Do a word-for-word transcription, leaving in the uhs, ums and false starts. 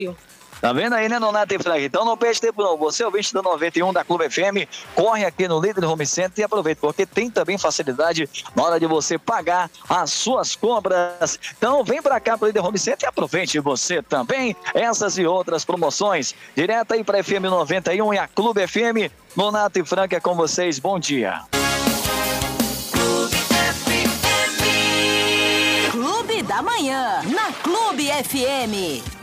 Tá vendo aí, né, Nonato e Frank? Então não perde tempo não. Você, ouvinte da noventa e um da Clube F M, corre aqui no Líder Home Center e aproveita, porque tem também facilidade na hora de você pagar as suas compras. Então vem pra cá pro Líder Home Center e aproveite você também essas e outras promoções. Direto aí pra F M noventa e um e a Clube F M. Nonato e Frank é com vocês. Bom dia. Clube F M. Clube da Manhã, na Clube F M.